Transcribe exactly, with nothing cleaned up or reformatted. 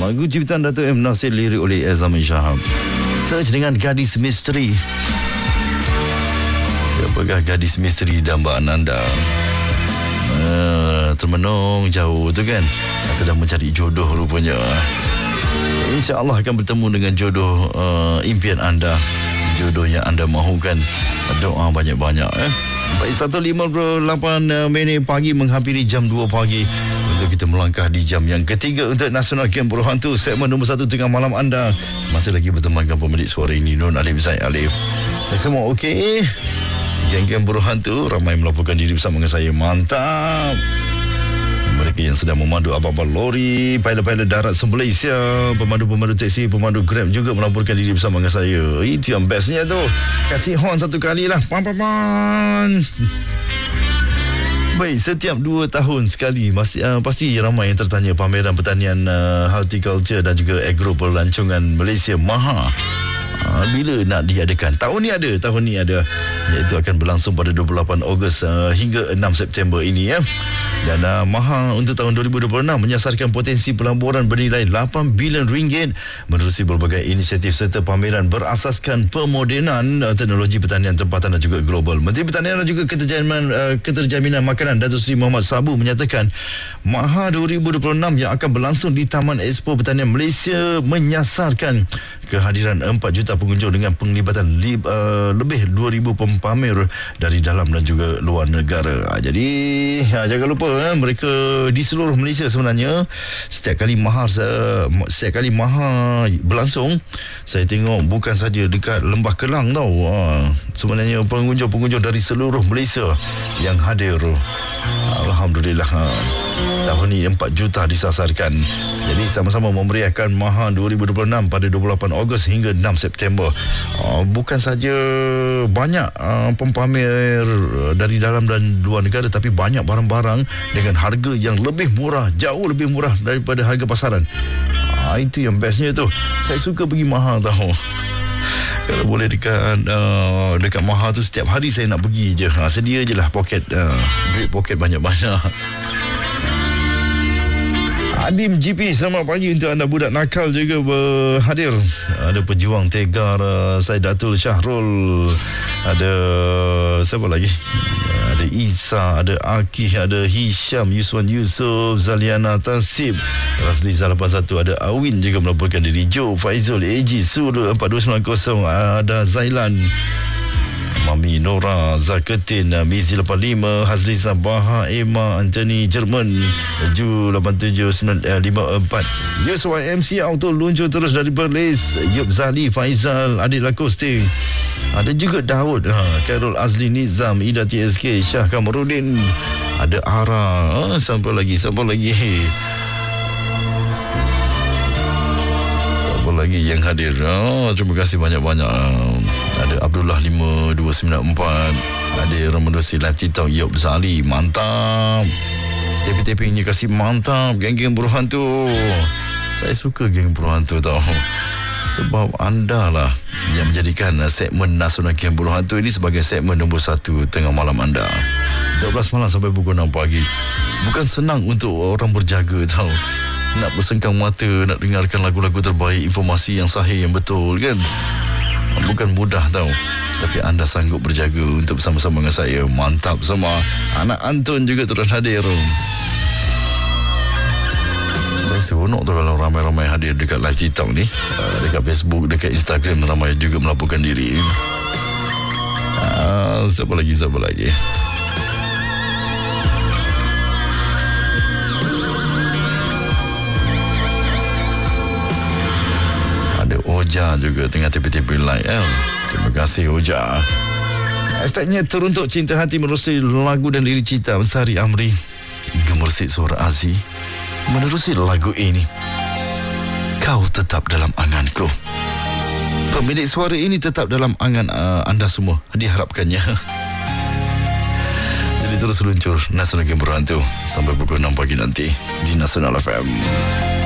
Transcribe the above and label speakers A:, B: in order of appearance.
A: Lagu ciptaan Dato' M. Nasir, lirik oleh Azami Shahab. Search dengan Gadis Misteri. Siapakah gadis misteri dambaan anda? Uh, termenung jauh tu kan, sedang mencari jodoh rupanya. InsyaAllah akan bertemu dengan jodoh uh, impian anda, jodoh yang anda mahukan. Doa banyak-banyak eh. Baik, satu lima puluh lapan minit pagi menghampiri jam dua pagi untuk kita melangkah di jam yang ketiga untuk Nasional Game Buruh Hantu, segmen nombor satu tengah malam anda. Masih lagi bertemankan pemilik suara ini, Nun Alif Zaid Alif. Semua okey? Geng-geng Buruh Hantu ramai melaporkan diri bersama dengan saya. Mantap. Mereka yang sedang memandu abang-abang lori, pilot-pilot darat se-Malaysia, pemandu-pemandu teksi, pemandu Grab juga melaporkan diri bersama dengan saya. Itu yang bestnya tu. Kasih horn satu kali lah. Pan-pan-pan. Baik, setiap dua tahun sekali pasti, uh, pasti ramai yang tertanya pameran pertanian, uh, horticulture dan juga agro pelancongan Malaysia MAHA. Uh, bila nak diadakan? Tahun ni ada, tahun ni ada. Iaitu akan berlangsung pada dua puluh lapan Ogos uh, hingga enam September ini ya. Dan uh, MAHA untuk tahun dua ribu dua puluh enam menyasarkan potensi pelaburan bernilai lapan bilion ringgit menerusi berbagai inisiatif serta pameran berasaskan pemodenan uh, teknologi pertanian tempatan dan juga global. Menteri Pertanian dan juga Keterjaminan, uh, Keterjaminan Makanan Datuk Seri Muhammad Sabu menyatakan MAHA dua ribu dua puluh enam yang akan berlangsung di Taman Expo Pertanian Malaysia menyasarkan kehadiran empat juta pengunjung dengan penglibatan li, uh, lebih dua ribu pempamer dari dalam dan juga luar negara. Uh, jadi uh, jangan lupa uh, mereka di seluruh Malaysia sebenarnya. Setiap kali MAHA uh, setiap kali MAHA berlangsung, saya tengok bukan saja dekat Lembah Kelang tau. Uh, sebenarnya pengunjung-pengunjung dari seluruh Malaysia yang hadir. Alhamdulillah, uh, tahun ini empat juta disasarkan. Jadi sama-sama memeriahkan MAHA dua ribu dua puluh enam pada dua puluh lapan Ogos hingga enam September. Uh, bukan saja banyak uh, pempamer dari dalam dan luar negara, tapi banyak barang-barang dengan harga yang lebih murah, jauh lebih murah daripada harga pasaran. Uh, itu yang bestnya tu. Saya suka pergi MAHA tahu. Kalau boleh dekat uh, dekat MAHA tu setiap hari saya nak pergi je. Ha, sedia je lah poket, uh, duit poket banyak-banyak. Adim G P, selamat pagi untuk anda. Budak nakal juga berhadir. Ada pejuang tegar uh, Saidatul Syahrul. Ada siapa lagi? Ada Isa, ada Akih, ada Hisham, Yuswan Yusof, Zaliana Tasib, Razliza lapan satu, ada Awin juga melaporkan diri. Joe, Faizul, A G, Sur empat dua sembilan kosong, ada Zailan, Mami Nora, Zaketin, Mizi lapan lima, Hazliza Baha, Emma, Anthony, Jerman, Ju lapan tujuh sembilan lima empat, Yuswa M C Auto luncur terus dari Perlis, Yub Zali, Faizal, Adil Akosting. Ada juga Daud, ha, Carol Azli Nizam, Ida T S K, Syah Kamarudin, ada Ara, ha, sampai lagi, sampai lagi. Siapa lagi yang hadir? Oh, terima kasih banyak-banyak. Ada Abdullah lima dua sembilan empat, ada Ramadosi live TikTok, Yop Zali, mantap. Tapping-tappingnya kasih mantap. Geng-geng Buruh Hantu, saya suka geng Buruh Hantu tau. Sebab anda lah yang menjadikan segmen Nasional Geng Buruh Hantu ini sebagai segmen nombor satu tengah malam anda. dua belas malam sampai pukul enam pagi. Bukan senang untuk orang berjaga tau. Nak bersengkang mata, nak dengarkan lagu-lagu terbaik, informasi yang sahih, yang betul kan. Bukan mudah tau. Tapi anda sanggup berjaga untuk bersama-sama dengan saya. Mantap semua. Anak Anton juga turut hadir. Saya seronok tu kalau ramai-ramai hadir dekat live TikTok ni, dekat Facebook, dekat Instagram, ramai juga melaporkan diri. uh, Siapa lagi, siapa lagi? Ada Oja juga tengah tipe-tipe live eh. Terima kasih Oja. Hashtagnya teruntuk cinta hati menerusi lagu dan lirik cipta Sari Amri, gemersik suara Aziz menerusi lagu ini. Kau tetap dalam anganku. Pemilik suara ini tetap dalam angan uh, anda semua, diharapkannya. Jadi terus luncur Nasional Game Buruh Hantu sampai pukul enam pagi nanti di Nasional F M.